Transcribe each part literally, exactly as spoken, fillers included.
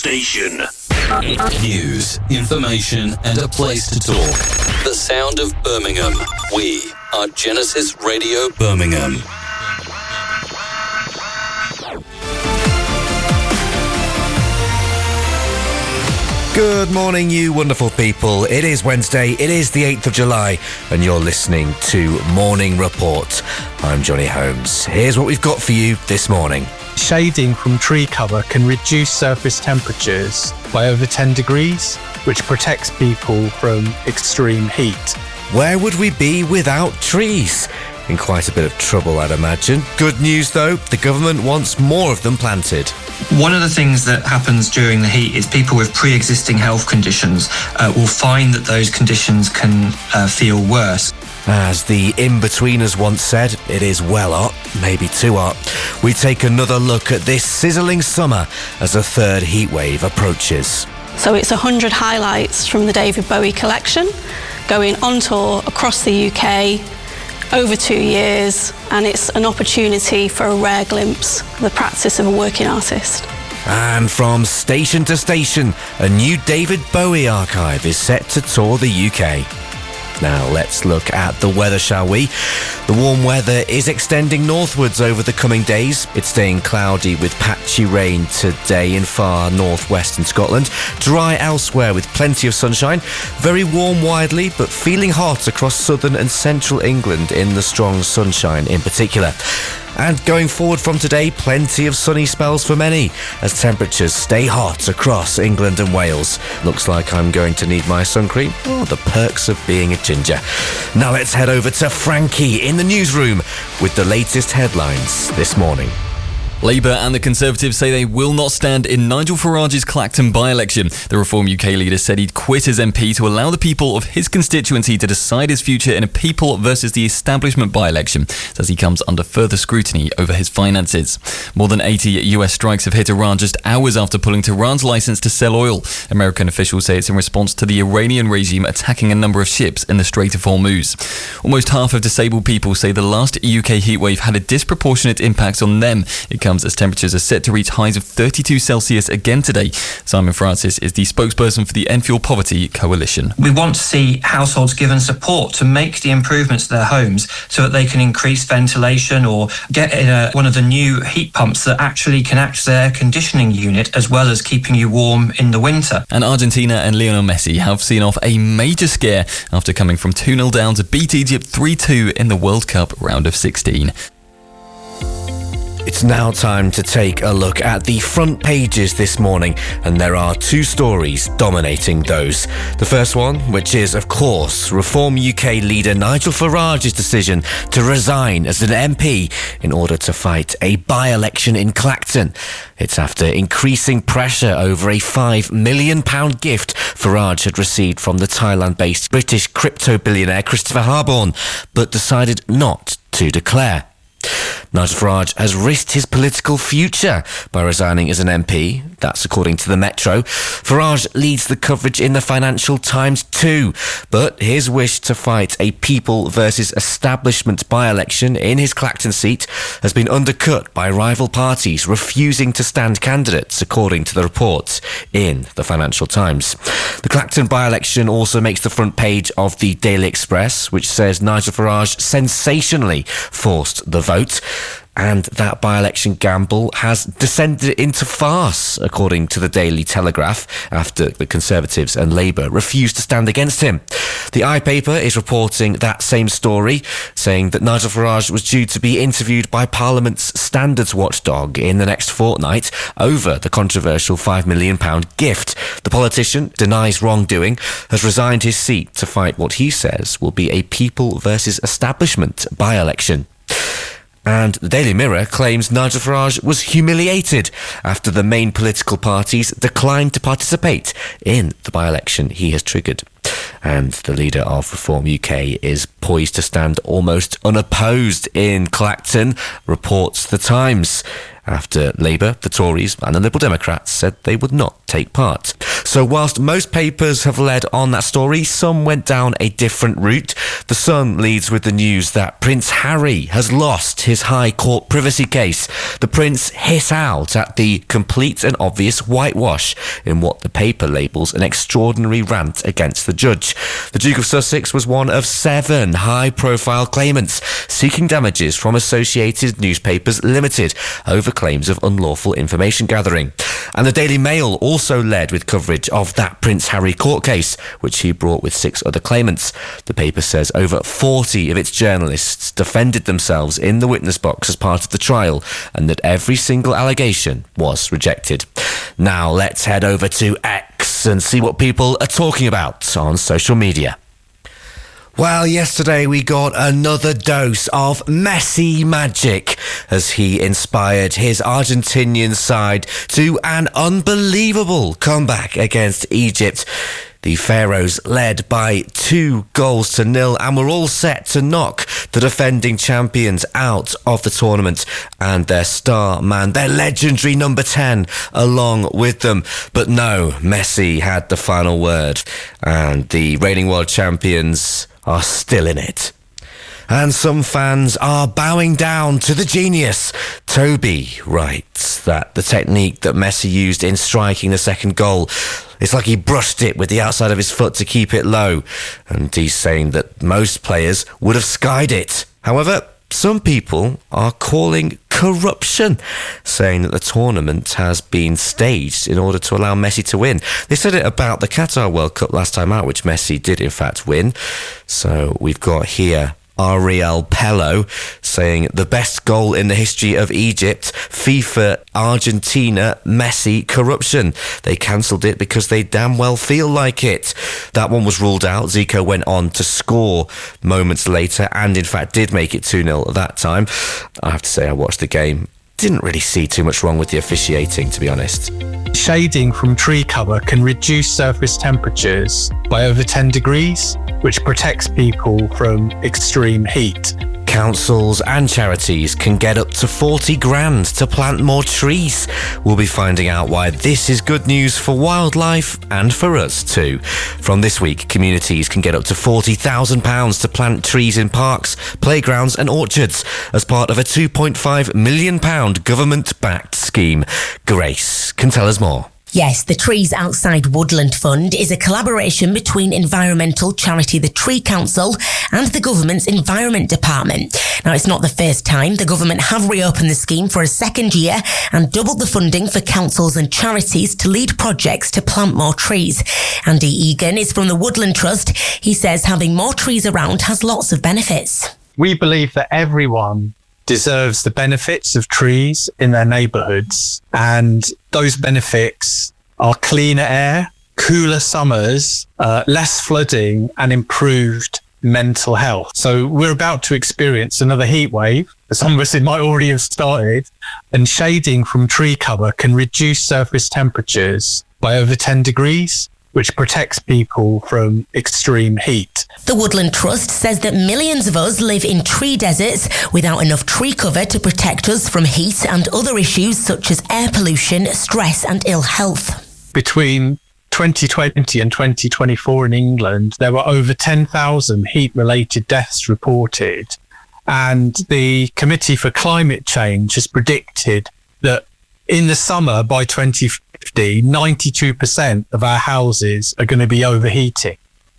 station. News, information, and a place to talk. The sound of Birmingham. We are Genesis Radio Birmingham. Good morning, you wonderful people. It is Wednesday, it is the eighth of July, and you're listening to Morning Report. I'm Johnny Holmes. Here's what we've got for you this morning. Shading from tree cover can reduce surface temperatures by over ten degrees, which protects people from extreme heat. Where would we be without trees? In quite a bit of trouble, I'd imagine. Good news, though, the government wants more of them planted. One of the things that happens during the heat is people with pre-existing health conditions uh, will find that those conditions can uh, feel worse. As the in-betweeners once said, it is well hot, maybe too hot. We take another look at this sizzling summer as a third heatwave approaches. So it's one hundred highlights from the David Bowie collection, going on tour across the U K over two years, and it's an opportunity for a rare glimpse of the practice of a working artist. And from station to station, a new David Bowie archive is set to tour the U K. Now let's look at the weather, shall we? The warm weather is extending northwards over the coming days. It's staying cloudy with patchy rain today in far northwestern Scotland. Dry elsewhere with plenty of sunshine. Very warm widely, but feeling hot across southern and central England in the strong sunshine in particular. And going forward from today, plenty of sunny spells for many as temperatures stay hot across England and Wales. Looks like I'm going to need my sun cream. Oh, the perks of being a ginger. Now let's head over to Frankie in the newsroom with the latest headlines this morning. Labour and the Conservatives say they will not stand in Nigel Farage's Clacton by-election. The Reform U K leader said he'd quit as M P to allow the people of his constituency to decide his future in a people versus the establishment by-election, as he comes under further scrutiny over his finances. More than eighty U S strikes have hit Iran just hours after pulling Tehran's licence to sell oil. American officials say it's in response to the Iranian regime attacking a number of ships in the Strait of Hormuz. Almost half of disabled people say the last U K heatwave had a disproportionate impact on them. It comes as temperatures are set to reach highs of thirty-two Celsius again today. Simon Francis is the spokesperson for the End Fuel Poverty Coalition. We want to see households given support to make the improvements to their homes so that they can increase ventilation or get in a, one of the new heat pumps that actually can act as their air conditioning unit as well as keeping you warm in the winter. And Argentina and Lionel Messi have seen off a major scare after coming from two nil down to beat Egypt three two in the World Cup round of sixteen. It's now time to take a look at the front pages this morning, and there are two stories dominating those. The first one, which is, of course, Reform U K leader Nigel Farage's decision to resign as an M P in order to fight a by-election in Clacton. It's after increasing pressure over a five million pounds gift Farage had received from the Thailand-based British crypto billionaire Christopher Harborne, but decided not to declare. Nigel Farage has risked his political future by resigning as an M P. That's according to the Metro. Farage leads the coverage in the Financial Times too, but his wish to fight a people versus establishment by-election in his Clacton seat has been undercut by rival parties refusing to stand candidates, according to the report in the Financial Times. The Clacton by-election also makes the front page of the Daily Express, which says Nigel Farage sensationally forced the vote. And that by-election gamble has descended into farce, according to the Daily Telegraph, after the Conservatives and Labour refused to stand against him. The i-Paper is reporting that same story, saying that Nigel Farage was due to be interviewed by Parliament's standards watchdog in the next fortnight over the controversial five million pounds gift. The politician denies wrongdoing, has resigned his seat to fight what he says will be a people versus establishment by-election. And the Daily Mirror claims Nigel Farage was humiliated after the main political parties declined to participate in the by-election he has triggered. And the leader of Reform U K is poised to stand almost unopposed in Clacton, reports The Times, after Labour, the Tories and the Liberal Democrats said they would not take part. So whilst most papers have led on that story, some went down a different route. The Sun leads with the news that Prince Harry has lost his High Court privacy case. The Prince hit out at the complete and obvious whitewash in what the paper labels an extraordinary rant against the judge. The Duke of Sussex was one of seven high-profile claimants seeking damages from Associated Newspapers Limited over claims of unlawful information gathering. And the Daily Mail also led with coverage of that Prince Harry court case, which he brought with six other claimants. The paper says over forty of its journalists defended themselves in the witness box as part of the trial, and that every single allegation was rejected. Now let's head over to X and see what people are talking about on social media. Well, yesterday we got another dose of Messi magic as he inspired his Argentinian side to an unbelievable comeback against Egypt. The Pharaohs led by two goals to nil and were all set to knock the defending champions out of the tournament and their star man, their legendary number ten, along with them. But no, Messi had the final word and the reigning world champions are still in it. And some fans are bowing down to the genius. Toby writes that the technique that Messi used in striking the second goal, it's like he brushed it with the outside of his foot to keep it low. And he's saying that most players would have skied it. However, some people are calling corruption, saying that the tournament has been staged in order to allow Messi to win. They said it about the Qatar World Cup last time out, which Messi did in fact win. So we've got here Ariel Pello saying the best goal in the history of Egypt, FIFA, Argentina, Messi, corruption. They cancelled it because they damn well feel like it. That one was ruled out. Zico went on to score moments later and in fact did make it two nil at that time. I have to say I watched the game. Didn't really see too much wrong with the officiating, to be honest. Shading from tree cover can reduce surface temperatures by over ten degrees, which protects people from extreme heat. Councils and charities can get up to forty grand to plant more trees. We'll be finding out why this is good news for wildlife and for us too. From this week, communities can get up to forty thousand pounds to plant trees in parks, playgrounds and orchards as part of a two point five million pounds government-backed scheme. Grace can tell us more. Yes, the Trees Outside Woodland Fund is a collaboration between environmental charity The Tree Council and the government's Environment Department. Now, it's not the first time. The government have reopened the scheme for a second year and doubled the funding for councils and charities to lead projects to plant more trees. Andy Egan is from the Woodland Trust. He says having more trees around has lots of benefits. We believe that everyone deserves the benefits of trees in their neighbourhoods, and those benefits are cleaner air, cooler summers, uh, less flooding and improved mental health. So we're about to experience another heat wave. Some of us, it might already have started, and shading from tree cover can reduce surface temperatures by over ten degrees, which protects people from extreme heat. The Woodland Trust says that millions of us live in tree deserts without enough tree cover to protect us from heat and other issues such as air pollution, stress and ill health. Between twenty twenty and twenty twenty-four in England, there were over ten thousand heat-related deaths reported. And the Committee for Climate Change has predicted that in the summer by twenty fifty, ninety-two percent of our houses are going to be overheating.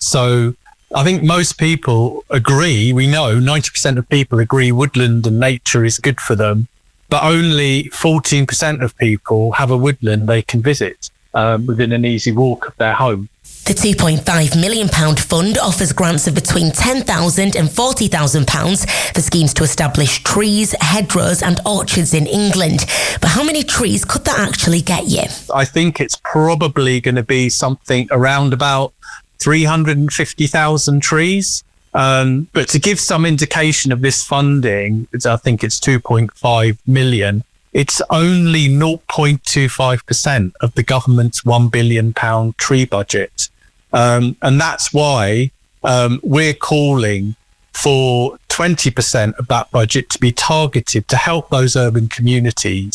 So I think most people agree, we know ninety percent of people agree woodland and nature is good for them, but only fourteen percent of people have a woodland they can visit um, within an easy walk of their home. The two point five million pounds fund offers grants of between ten thousand pounds and forty thousand pounds for schemes to establish trees, hedgerows and orchards in England. But how many trees could that actually get you? I think it's probably going to be something around about three hundred fifty thousand trees. Um, but to give some indication of this funding, it's, I think it's two point five million. It's only zero point two five percent of the government's one billion pounds tree budget. Um, and that's why um, we're calling for twenty percent of that budget to be targeted to help those urban communities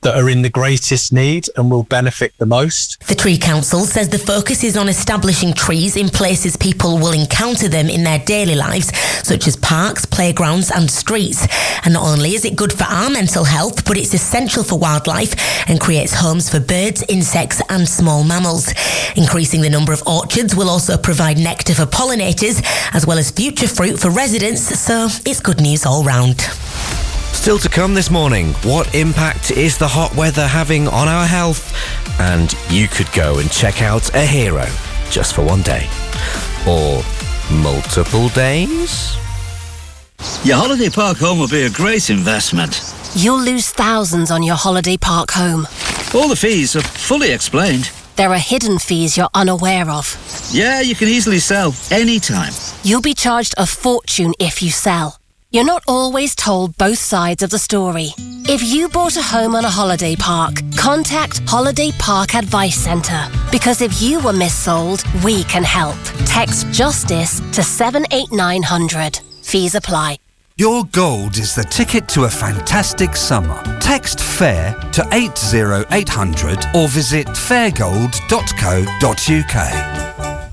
that are in the greatest need and will benefit the most. The Tree Council says the focus is on establishing trees in places people will encounter them in their daily lives, such as parks, playgrounds and streets. And not only is it good for our mental health, but it's essential for wildlife and creates homes for birds, insects and small mammals. Increasing the number of orchards will also provide nectar for pollinators, as well as future fruit for residents, so it's good news all round. Still to come this morning, what impact is the hot weather having on our health? And you could go and check out a hero just for one day. Or multiple days? Your holiday park home will be a great investment. You'll lose thousands on your holiday park home. All the fees are fully explained. There are hidden fees you're unaware of. Yeah, you can easily sell anytime. You'll be charged a fortune if you sell. You're not always told both sides of the story. If you bought a home on a holiday park, contact Holiday Park Advice Centre. Because if you were missold, we can help. Text JUSTICE to seven eight nine hundred. Fees apply. Your gold is the ticket to a fantastic summer. Text FAIR to eight zero eight hundred or visit fairgold dot co dot uk.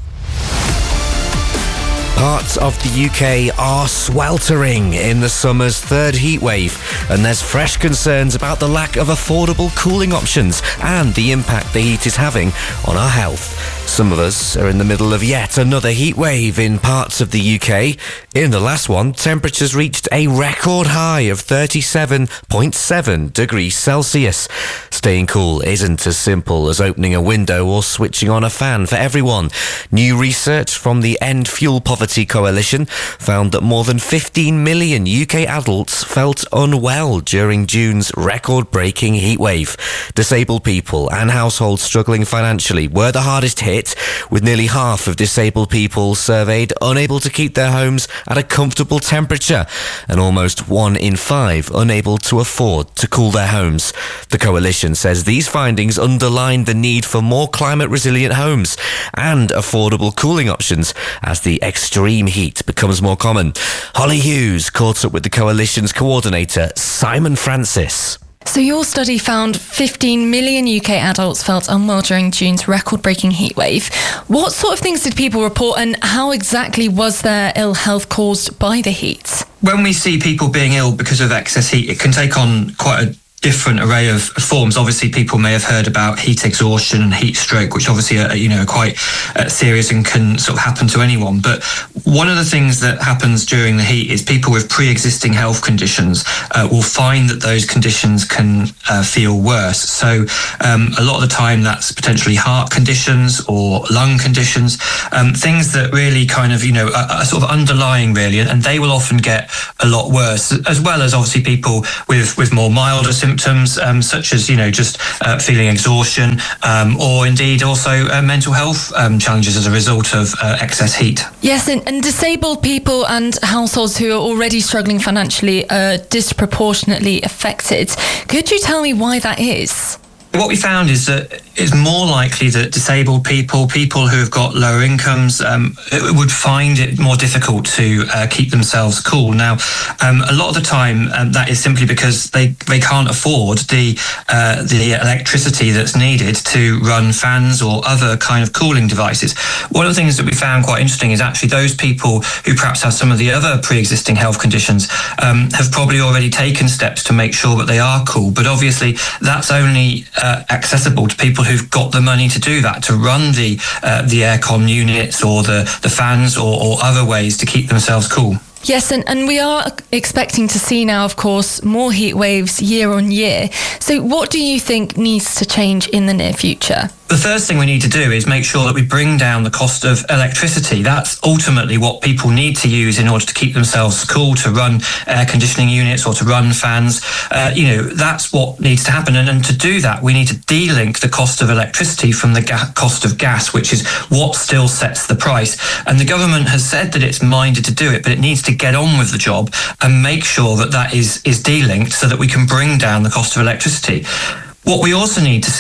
Parts of the U K are sweltering in the summer's third heatwave, and there's fresh concerns about the lack of affordable cooling options and the impact the heat is having on our health. Some of us are in the middle of yet another heatwave in parts of the U K. In the last one, temperatures reached a record high of thirty-seven point seven degrees Celsius. Staying cool isn't as simple as opening a window or switching on a fan for everyone. New research from the End Fuel Poverty Coalition found that more than fifteen million U K adults felt unwell during June's record-breaking heatwave. Disabled people and households struggling financially were the hardest hit, with nearly half of disabled people surveyed unable to keep their homes at a comfortable temperature, and almost one in five unable to afford to cool their homes. The coalition says these findings underline the need for more climate-resilient homes and affordable cooling options as the extreme heat becomes more common. Holly Hughes caught up with the coalition's coordinator, Simon Francis. So your study found fifteen million U K adults felt unwell during June's record-breaking heatwave. What sort of things did people report, and how exactly was their ill health caused by the heat? When we see people being ill because of excess heat, it can take on quite a different array of forms. Obviously, people may have heard about heat exhaustion and heat stroke, which obviously are, you know, quite uh, serious and can sort of happen to anyone. But one of the things that happens during the heat is people with pre-existing health conditions uh, will find that those conditions can uh, feel worse. So um, a lot of the time that's potentially heart conditions or lung conditions, um, things that really kind of, you know, are, are sort of underlying really, and they will often get a lot worse, as well as obviously people with, with more milder symptoms symptoms um, such as, you know, just uh, feeling exhaustion um, or indeed also uh, mental health um, challenges as a result of uh, excess heat. Yes, and, and disabled people and households who are already struggling financially are disproportionately affected. Could you tell me why that is? What we found is that it's more likely that disabled people, people who have got lower incomes, um, would find it more difficult to uh, keep themselves cool. Now, um, a lot of the time, um, that is simply because they, they can't afford the uh, the electricity that's needed to run fans or other kind of cooling devices. One of the things that we found quite interesting is actually those people who perhaps have some of the other pre-existing health conditions um, have probably already taken steps to make sure that they are cool. But obviously, that's only Uh, accessible to people who've got the money to do that, to run the uh, the aircon units or the, the fans or, or other ways to keep themselves cool. Yes, and, and we are expecting to see now, of course, more heat waves year on year. So what do you think needs to change in the near future? The first thing we need to do is make sure that we bring down the cost of electricity. That's ultimately what people need to use in order to keep themselves cool, to run air conditioning units or to run fans. Uh, you know, that's what needs to happen. And, and to do that, we need to de-link the cost of electricity from the ga- cost of gas, which is what still sets the price. And the government has said that it's minded to do it, but it needs to get on with the job and make sure that that is, is de-linked so that we can bring down the cost of electricity. What we also need to see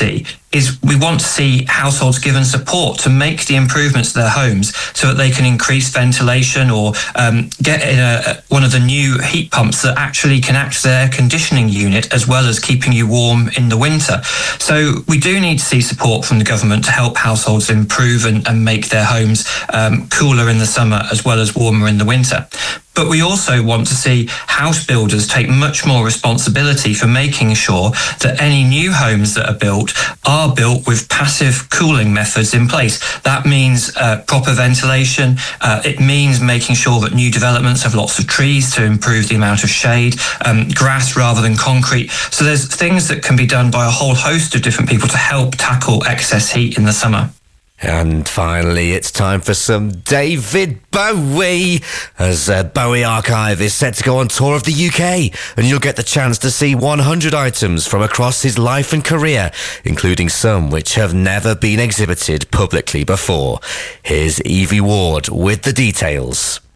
is we want to see households given support to make the improvements to their homes so that they can increase ventilation or um, get in a, one of the new heat pumps that actually can act as their air conditioning unit as well as keeping you warm in the winter. So we do need to see support from the government to help households improve and, and make their homes um, cooler in the summer as well as warmer in the winter. But we also want to see house builders take much more responsibility for making sure that any new homes that are built are built with passive cooling methods in place. That means uh, proper ventilation. Uh, it means making sure that new developments have lots of trees to improve the amount of shade, um, grass rather than concrete. So there's things that can be done by a whole host of different people to help tackle excess heat in the summer. And finally, it's time for some David Bowie, as uh, Bowie Archive is set to go on tour of the U K, and you'll get the chance to see one hundred items from across his life and career, including some which have never been exhibited publicly before. Here's Evie Ward with the details.